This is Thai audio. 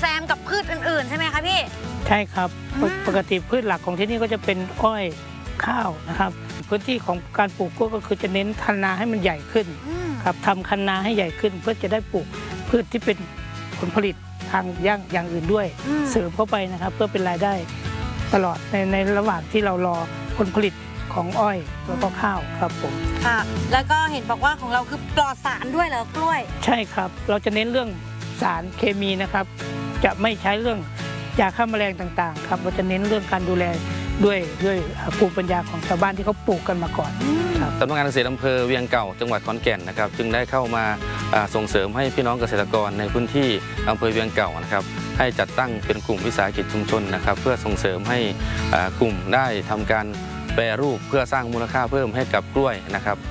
ซมกับพืชอื่นๆใช่ไหมคะพี่ใช่ครับปกติพืชหลักของที่นี่ก็จะเป็นอ้อยข้าวนะครับพื้นที่ของการปลูกกล้วยก็คือจะเน้นคันนาให้มันใหญ่ขึ้นครับทำคันนาให้ใหญ่ขึ้นเพื่อจะได้ปลูกพืชที่เป็นผลผลิตทางอย่างอื่นด้วยเสริมเข้าไปนะครับเพื่อเป็นรายได้ตลอดในระหว่างที่เรารอผลผลิตของอ้อยแล้วก็ข้าวครับผมค่ะแล้วก็เห็นบอกว่าของเราคือปลอดสารด้วยเหรอกล้วยใช่ครับเราจะเน้นเรื่องสารเคมีนะครับจะไม่ใช้เรื่องยาฆ่าแมลงต่างๆครับเราจะเน้นเรื่องการดูแลด้วยภูมิปัญญาของชาวบ้านที่เขาปลูกกันมาก่อนครับสำนักงานเกษตรอำเภอเวียงเก่าจังหวัดขอนแก่นนะครับจึงได้เข้ามาส่งเสริมให้พี่น้องเกษตรกรในพื้นที่อำเภอเวียงเก่านะครับให้จัดตั้งเป็นกลุ่มวิสาหกิจชุมชนนะครับเพื่อส่งเสริมให้กลุ่มได้ทำการแปรรูปเพื่อสร้างมูลค่าเพิ่มให้กับกล้วยนะครับ